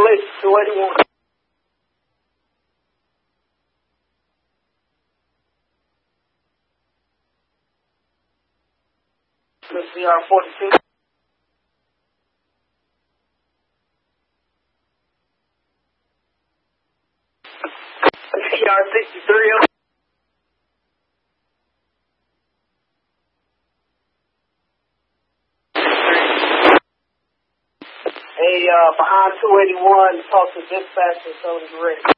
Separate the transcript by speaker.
Speaker 1: Blitz 281. CR 42. CR 63. Hey, behind 281, talk to dispatch and so is ready.